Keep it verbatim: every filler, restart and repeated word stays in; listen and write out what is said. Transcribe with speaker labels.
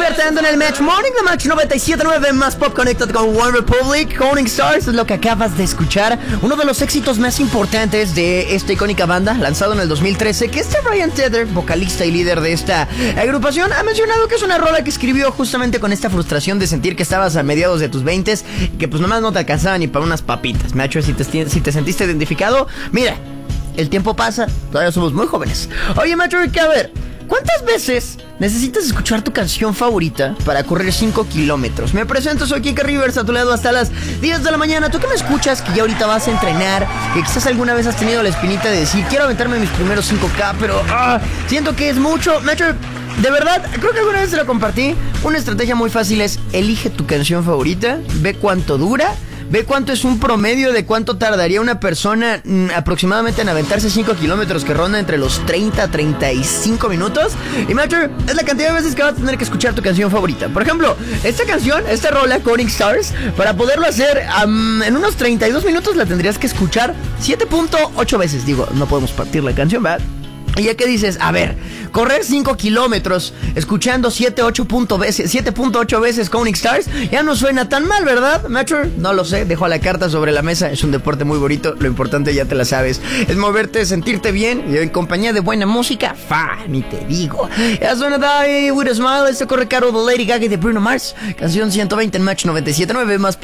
Speaker 1: libertando en el Match Morning de Match noventa y siete punto nueve, más pop connected con One Republic. Counting Stars es lo que acabas de escuchar, uno de los éxitos más importantes de esta icónica banda, lanzado en el dos mil trece, que este Ryan Tedder, vocalista y líder de esta agrupación, ha mencionado que es una rola que escribió justamente con esta frustración de sentir que estabas a mediados de tus veintes y que pues nomás no te alcanzaba ni para unas papitas. Macho, si te, si te sentiste identificado, mira, el tiempo pasa, todavía somos muy jóvenes. Oye, Macho, que a ver, ¿cuántas veces necesitas escuchar tu canción favorita para correr cinco kilómetros? Me presento, soy Kike Rivers, a tu lado hasta las diez de la mañana. Tú que me escuchas, que ya ahorita vas a entrenar, que quizás alguna vez has tenido la espinita de decir, quiero aventarme mis primeros cinco K, pero ah, siento que es mucho. Macho, de verdad, creo que alguna vez te lo compartí. Una estrategia muy fácil es, elige tu canción favorita, ve cuánto dura, ve cuánto es un promedio de cuánto tardaría una persona mmm, aproximadamente en aventarse cinco kilómetros, que ronda entre los treinta a treinta y cinco minutos. Y macho, es la cantidad de veces que vas a tener que escuchar tu canción favorita. Por ejemplo, esta canción, esta rola, Counting Stars, para poderlo hacer um, en unos treinta y dos minutos la tendrías que escuchar siete punto ocho veces. Digo, no podemos partir la canción, ¿verdad? Y ya que dices, a ver, correr cinco kilómetros escuchando siete punto ocho veces Counting Stars ya no suena tan mal, ¿verdad, macho? No lo sé, dejo la carta sobre la mesa. Es un deporte muy bonito, lo importante ya te la sabes. Es moverte, sentirte bien y en compañía de buena música, fa, ni te digo. Ya suena Die With A Smile, este corre caro de Lady Gaga y de Bruno Mars. Canción ciento veinte en Match noventa y siete punto nueve, más